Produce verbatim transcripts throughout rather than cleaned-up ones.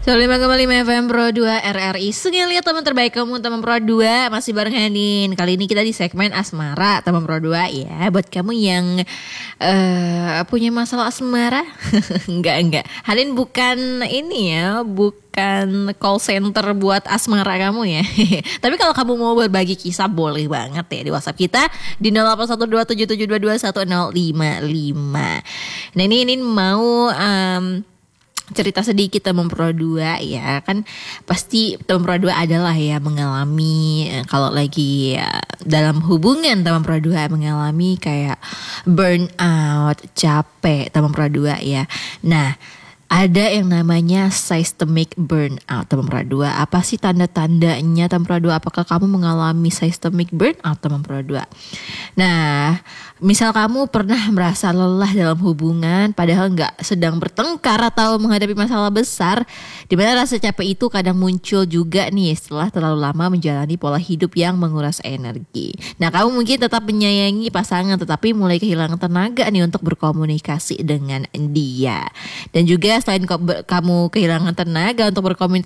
seratus lima koma lima F M Pro dua R R I Sungai Liat, teman terbaik kamu, teman Pro dua. Masih bareng Hanin. Kali ini kita di segmen Asmara, teman Pro dua ya. Buat kamu yang uh, punya masalah asmara. Enggak, enggak. Hanin bukan ini ya, bukan call center buat asmara kamu ya. Tapi kalau kamu mau berbagi kisah boleh banget ya di WhatsApp kita di nol delapan satu dua tujuh tujuh dua dua satu nol lima lima. Nah ini ini mau um, cerita sedikit teman Pro dua ya. Kan pasti teman Pro dua adalah ya mengalami kalau lagi ya, dalam hubungan teman Pro dua mengalami kayak burnout, capek teman Pro dua ya. Nah, ada yang namanya systemic burnout teman Pro dua. Apa sih tanda-tandanya teman Pro dua? Apakah kamu mengalami systemic burnout teman Pro dua? Nah, misal kamu pernah merasa lelah dalam hubungan padahal gak sedang bertengkar atau menghadapi masalah besar, dimana rasa capek itu kadang muncul juga nih setelah terlalu lama menjalani pola hidup yang menguras energi. Nah, kamu mungkin tetap menyayangi pasangan tetapi mulai kehilangan tenaga nih untuk berkomunikasi dengan dia. Dan juga selain kamu kehilangan tenaga untuk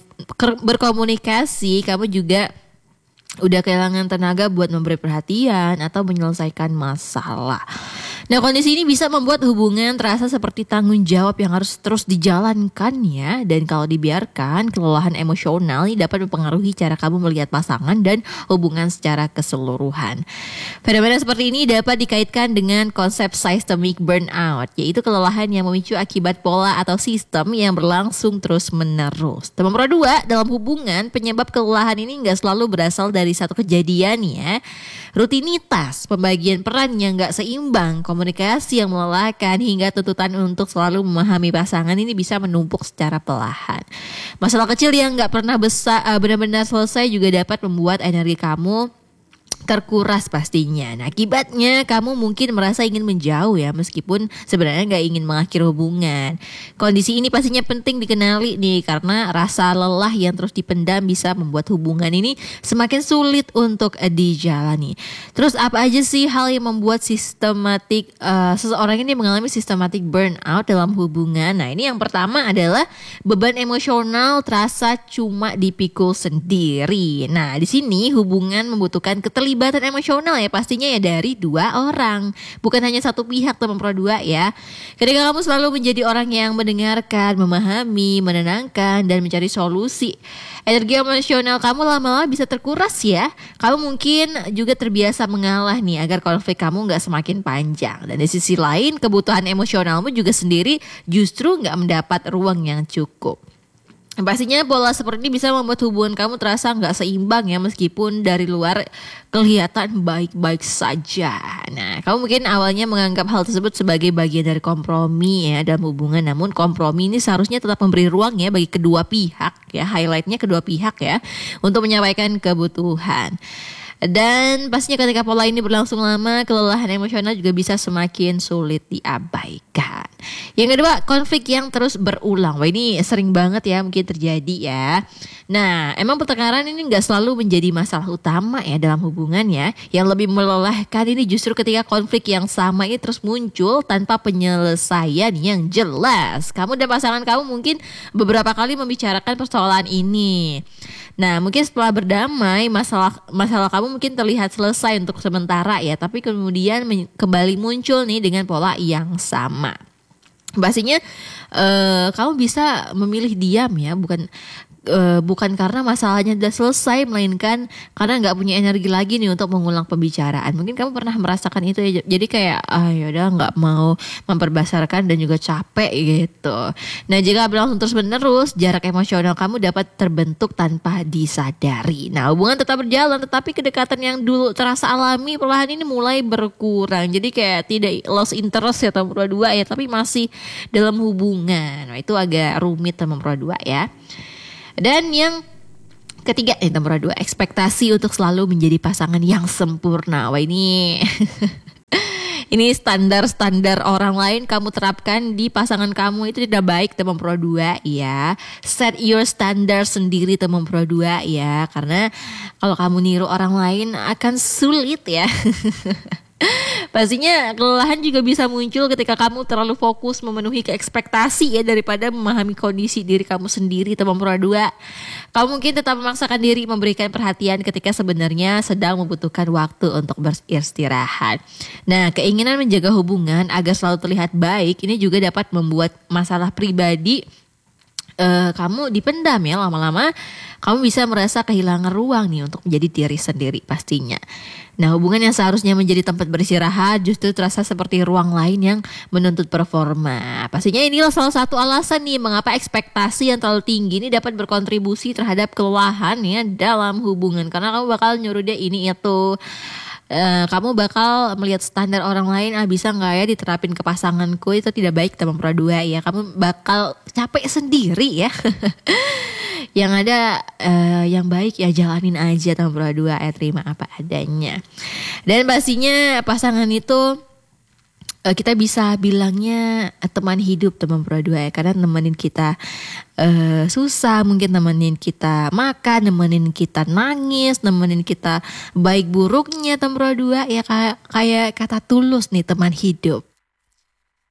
berkomunikasi, kamu juga udah kehilangan tenaga buat memberi perhatian atau menyelesaikan masalah. Nah, kondisi ini bisa membuat hubungan terasa seperti tanggung jawab yang harus terus dijalankan ya. Dan kalau dibiarkan, kelelahan emosional ini dapat mempengaruhi cara kamu melihat pasangan dan hubungan secara keseluruhan. Fenomena seperti ini dapat dikaitkan dengan konsep systemic burnout, yaitu kelelahan yang memicu akibat pola atau sistem yang berlangsung terus menerus. Teman Pro dua, dalam hubungan penyebab kelelahan ini gak selalu berasal dari satu kejadian ya. Rutinitas, pembagian peran yang gak seimbang, komunikasi yang melelahkan, hingga tuntutan untuk selalu memahami pasangan ini bisa menumpuk secara perlahan. Masalah kecil yang gak pernah besar benar-benar selesai juga dapat membuat energi kamu terkuras pastinya. Nah, akibatnya kamu mungkin merasa ingin menjauh ya, meskipun sebenarnya gak ingin mengakhiri hubungan. Kondisi ini pastinya penting dikenali nih, karena rasa lelah yang terus dipendam bisa membuat hubungan ini semakin sulit untuk dijalani. Terus apa aja sih hal yang membuat sistematik uh, seseorang ini mengalami systematic burnout dalam hubungan? Nah, ini yang pertama adalah beban emosional terasa cuma dipikul sendiri. Nah, di sini hubungan membutuhkan keterlibatan Keterlibatan emosional ya, pastinya ya dari dua orang, bukan hanya satu pihak teman Pro dua ya. Ketika kamu selalu menjadi orang yang mendengarkan, memahami, menenangkan, dan mencari solusi, energi emosional kamu lama-lama bisa terkuras ya. Kamu mungkin juga terbiasa mengalah nih agar konflik kamu gak semakin panjang. Dan di sisi lain, kebutuhan emosionalmu juga sendiri justru gak mendapat ruang yang cukup. Pastinya pola seperti ini bisa membuat hubungan kamu terasa gak seimbang ya, meskipun dari luar kelihatan baik-baik saja. Nah, kamu mungkin awalnya menganggap hal tersebut sebagai bagian dari kompromi ya dalam hubungan. Namun kompromi ini seharusnya tetap memberi ruang ya bagi kedua pihak ya, highlightnya kedua pihak ya, untuk menyampaikan kebutuhan. Dan pastinya ketika pola ini berlangsung lama, kelelahan emosional juga bisa semakin sulit diabaikan. Yang kedua, konflik yang terus berulang. Wah, ini sering banget ya mungkin terjadi ya. Nah, emang pertengkaran ini gak selalu menjadi masalah utama ya dalam hubungan ya. Yang lebih melelahkan ini justru ketika konflik yang sama ini terus muncul tanpa penyelesaian yang jelas. Kamu dan pasangan kamu mungkin beberapa kali membicarakan persoalan ini. Nah, mungkin setelah berdamai, masalah masalah kamu mungkin terlihat selesai untuk sementara ya, tapi kemudian men- kembali muncul nih dengan pola yang sama. Pastinya uh, kamu bisa memilih diam ya, bukan Uh, bukan karena masalahnya sudah selesai, melainkan karena nggak punya energi lagi nih untuk mengulang pembicaraan. Mungkin kamu pernah merasakan itu ya. Jadi kayak ah yaudah nggak mau memperbesarkan dan juga capek gitu. Nah, jika berlangsung terus menerus, jarak emosional kamu dapat terbentuk tanpa disadari. Nah, hubungan tetap berjalan, tetapi kedekatan yang dulu terasa alami perlahan ini mulai berkurang. Jadi kayak tidak lost interest ya teman Pro dua ya, tapi masih dalam hubungan. Nah, itu agak rumit teman Pro dua ya. Dan yang ketiga nih teman Pro dua, ekspektasi untuk selalu menjadi pasangan yang sempurna. Wah, ini ini standar-standar orang lain kamu terapkan di pasangan kamu, itu tidak baik teman Pro dua ya. Set your standard sendiri teman Pro dua ya, karena kalau kamu niru orang lain akan sulit ya. Pastinya kelelahan juga bisa muncul ketika kamu terlalu fokus memenuhi keekspektasi ya daripada memahami kondisi diri kamu sendiri, teman pura dua. Kamu mungkin tetap memaksakan diri memberikan perhatian ketika sebenarnya sedang membutuhkan waktu untuk beristirahat. Nah, keinginan menjaga hubungan agar selalu terlihat baik ini juga dapat membuat masalah pribadi Uh, kamu dipendam ya, lama-lama kamu bisa merasa kehilangan ruang nih untuk menjadi diri sendiri pastinya. Nah, hubungan yang seharusnya menjadi tempat beristirahat justru terasa seperti ruang lain yang menuntut performa. Pastinya inilah salah satu alasan nih mengapa ekspektasi yang terlalu tinggi ini dapat berkontribusi terhadap kelelahan ya dalam hubungan. Karena kamu bakal nyuruh dia ini itu. Uh, kamu bakal melihat standar orang lain, ah bisa nggak ya diterapin ke pasanganku, itu tidak baik teman pura dua ya. Kamu bakal capek sendiri ya. Yang ada uh, yang baik ya jalanin aja teman pura dua ya, terima apa adanya. Dan pastinya pasangan itu kita bisa bilangnya teman hidup teman pura dua ya, karena nemenin kita uh, susah, mungkin nemenin kita makan, nemenin kita nangis, nemenin kita baik buruknya teman pura dua ya, kayak kayak kata Tulus nih, teman hidup.